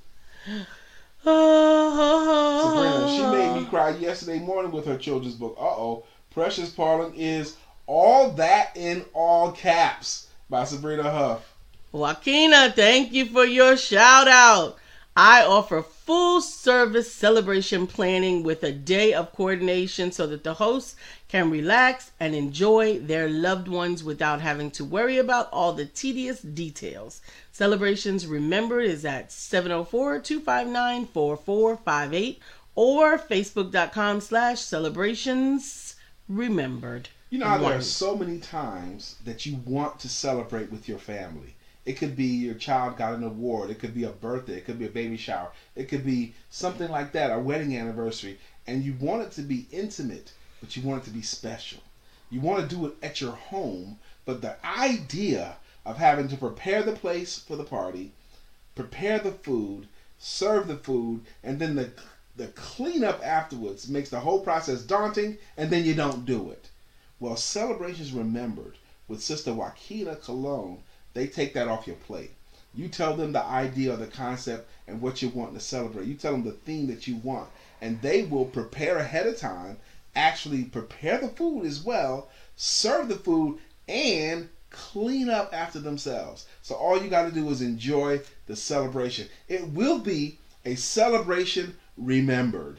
Sabrina, she made me cry yesterday morning with her children's book. Uh oh. Precious Parling is All That in All Caps by Sabrina Huff. Joaquina, thank you for your shout out. I offer full service celebration planning with a day of coordination so that the hosts can relax and enjoy their loved ones without having to worry about all the tedious details. Celebrations Remembered is at seven oh four, two five nine, four four five eight or facebook.com slash celebrations remembered. You know how there are so many times that you want to celebrate with your family. It could be your child got an award. It could be a birthday. It could be a baby shower. It could be something like that, a wedding anniversary. And you want it to be intimate, but you want it to be special. You want to do it at your home, but the idea of having to prepare the place for the party, prepare the food, serve the food, and then the the cleanup afterwards makes the whole process daunting, and then you don't do it. Well, Celebrations Remembered with Sister Joaquina Colon, they take that off your plate. You tell them the idea or the concept and what you want to celebrate. You tell them the theme that you want, and they will prepare ahead of time, actually prepare the food as well, serve the food, and clean up after themselves. So all you got to do is enjoy the celebration. It will be a celebration remembered.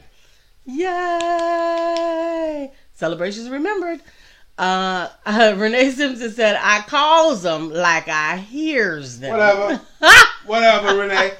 Yay! Celebrations remembered. Uh, uh, Renee Simpson said, I calls them like I hears them. Whatever. Whatever, Renee.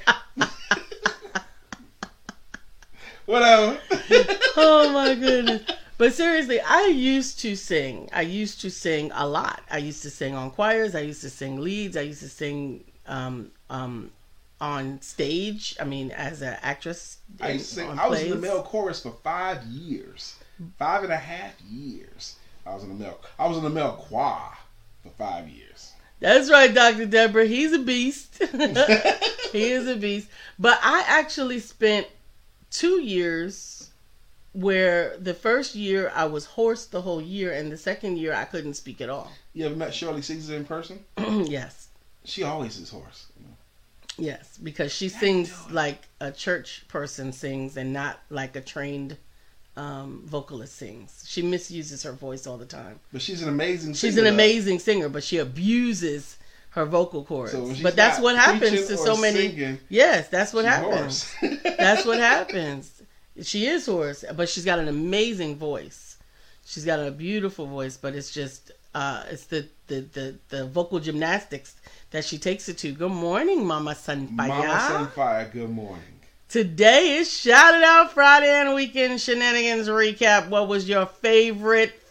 Whatever. Oh my goodness. But seriously, I used to sing. I used to sing a lot. I used to sing on choirs. I used to sing leads. I used to sing um, um, on stage. I mean, as an actress. I used to sing. I was in the male chorus for five years. Five and a half years. I was in the male. I was in the male choir for five years. That's right, Doctor Deborah. He's a beast. He is a beast. But I actually spent two years where the first year I was hoarse the whole year, and the second year I couldn't speak at all. You ever met Shirley Caesar in person? Yes. She always is hoarse. You know? Yes, because she sings like a church person sings and not like a trained um, vocalist sings. She misuses her voice all the time. But she's an amazing singer. She's an amazing singer, but she abuses her vocal cords. So but that's what happens to so many. Singing, yes, that's what happens. That's what happens. She is hoarse, but she's got an amazing voice. She's got a beautiful voice, but it's just uh, it's the, the, the, the vocal gymnastics that she takes it to. Good morning, Mama Sunfire. Mama Sunfire, good morning. Today is Shout It Out Friday and Weekend Shenanigans Recap. What was your favorite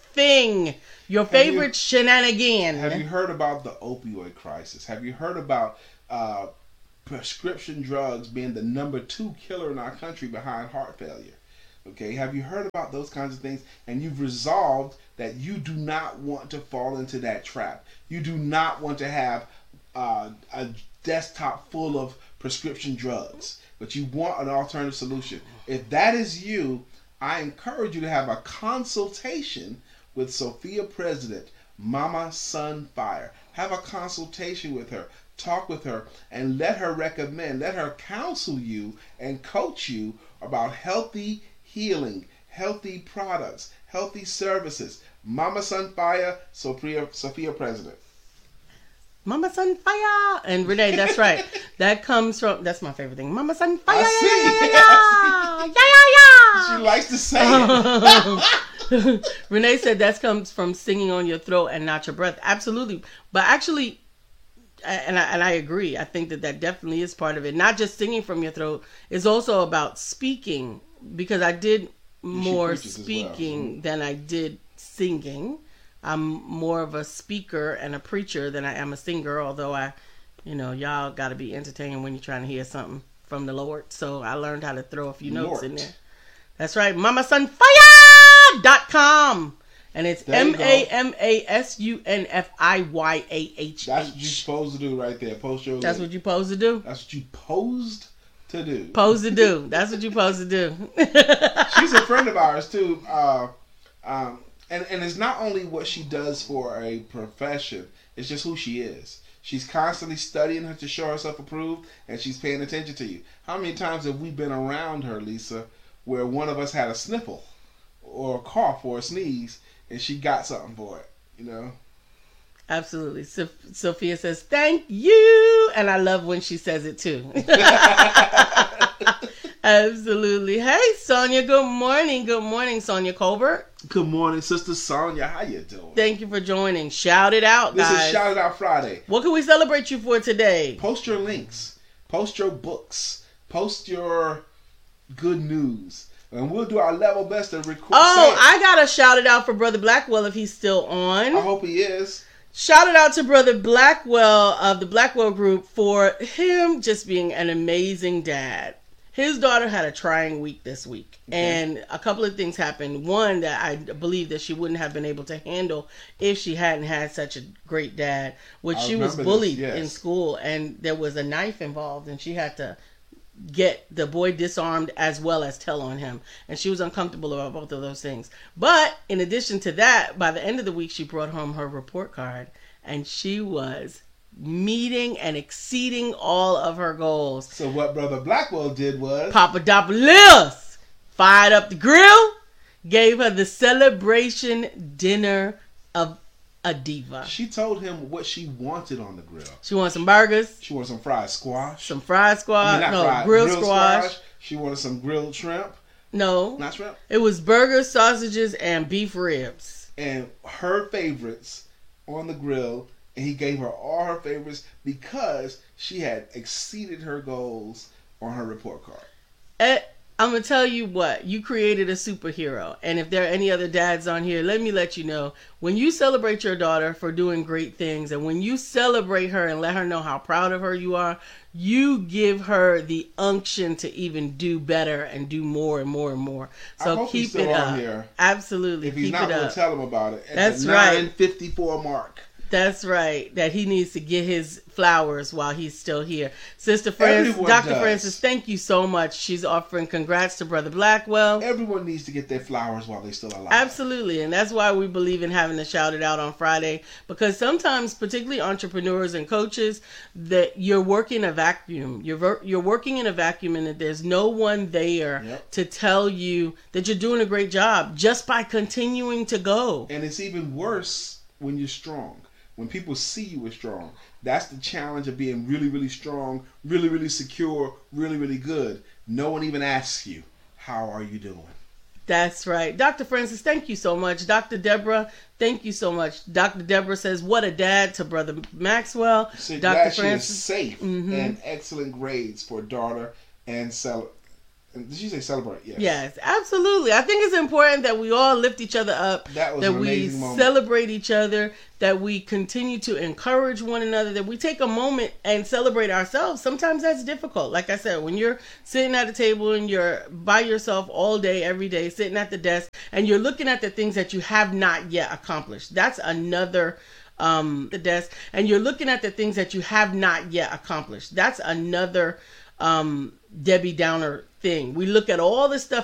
thing. Your favorite you, shenanigan. Have you heard about the opioid crisis? Have you heard about uh, prescription drugs being the number two killer in our country behind heart failure? Okay, have you heard about those kinds of things? And you've resolved that you do not want to fall into that trap. You do not want to have uh, a desktop full of prescription drugs, but you want an alternative solution. If that is you, I encourage you to have a consultation with Sophia President, Mama Sunfire. Have a consultation with her. Talk with her and let her recommend, let her counsel you and coach you about healthy healing, healthy products, healthy services. Mama Sunfire, Sophia, Sophia President. Mama Sunfire. And Renee, that's right. That comes from, that's my favorite thing. Mama Sunfire. I see. Yeah, yeah, yeah, yeah. She likes to say it. Renee said that comes from singing on your throat and not your breath. Absolutely. But actually, and I, and I agree. I think that that definitely is part of it. Not just singing from your throat. It's also about speaking, because I did more speaking well. than I did singing. I'm more of a speaker and a preacher than I am a singer, although I, you know, y'all got to be entertaining when you're trying to hear something from the Lord. So I learned how to throw a few notes Lord. in there. That's right. mama sunfire dot com. And it's M A M A S U N F I Y A H H. That's what you're supposed to do right there. Post your That's link. what you're supposed to do? That's what you posed to do. Supposed to do. That's what you're supposed to do. She's a friend of ours, too. Uh, um, and, and it's not only what she does for a profession. It's just who she is. She's constantly studying her to show herself approved, and she's paying attention to you. How many times have we been around her, Lisa, where one of us had a sniffle or a cough or a sneeze, and she got something for it, you know? Absolutely. So- Sophia says, thank you. And I love when she says it too. Absolutely. Hey, Sonia. Good morning. Good morning, Sonia Colbert. Good morning, Sister Sonia. How you doing? Thank you for joining. Shout it out, this guys. This is Shout It Out Friday. What can we celebrate you for today? Post your links. Post your books. Post your good news. And we'll do our level best to record. Oh, I got to shout it out for Brother Blackwell if he's still on. I hope he is. Shout it out to Brother Blackwell of the Blackwell Group for him just being an amazing dad. His daughter had a trying week this week. Okay. And a couple of things happened. One, that I believe that she wouldn't have been able to handle if she hadn't had such a great dad. Which I she was bullied this, yes. in school, and there was a knife involved, and she had to get the boy disarmed as well as tell on him. And she was uncomfortable about both of those things. But in addition to that, by the end of the week, she brought home her report card, and she was meeting and exceeding all of her goals. So what Brother Blackwell did was Papadopoulos fired up the grill, gave her the celebration dinner of a diva. She told him what she wanted on the grill. She wanted some burgers. She wanted some fried squash. Some fried squash. I mean, no, fried, grilled, grilled squash. squash. She wanted some grilled shrimp. No. Not shrimp. It was burgers, sausages, and beef ribs. And her favorites on the grill. And he gave her all her favorites because she had exceeded her goals on her report card. And I'm going to tell you what, you created a superhero. And if there are any other dads on here, let me let you know, when you celebrate your daughter for doing great things, and when you celebrate her and let her know how proud of her you are, you give her the unction to even do better and do more and more and more. So I hope keep he's still it on up. Here. Absolutely. If he's keep not, it we'll up. tell him about it. At That's the right. nine fifty-four mark. That's right. That he needs to get his flowers while he's still here. Sister Francis, Everyone Doctor does. Francis, thank you so much. She's offering congrats to Brother Blackwell. Everyone needs to get their flowers while they're still alive. Absolutely. And that's why we believe in having to shout it out on Friday. Because sometimes, particularly entrepreneurs and coaches, that you're working a vacuum. You're ver- you're working in a vacuum, and that there's no one there yep. to tell you that you're doing a great job just by continuing to go. And it's even worse when you're strong. When people see you as strong, that's the challenge of being really, really strong, really, really secure, really, really good. No one even asks you, how are you doing? That's right. Doctor Francis, thank you so much. Doctor Deborah, thank you so much. Doctor Deborah says, what a dad to Brother Maxwell. So Doctor glad Francis. She is safe mm-hmm. and excellent grades for daughter and cel- Did she say celebrate? Yes. Yes, absolutely. I think it's important that we all lift each other up. That was that an we amazing moment. celebrate each other. That we continue to encourage one another. That we take a moment and celebrate ourselves. Sometimes that's difficult. Like I said, when you're sitting at a table and you're by yourself all day, every day, sitting at the desk, and you're looking at the things that you have not yet accomplished. That's another. Um, the desk, and you're looking at the things that you have not yet accomplished. That's another um, Debbie Downer thing. We look at all the stuff